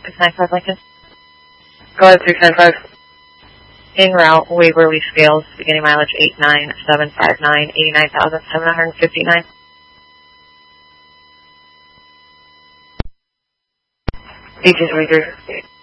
695 Lincoln. Go ahead, 375. En route, Waverly Scales, beginning mileage 89759, 89,759. Beaches Reader.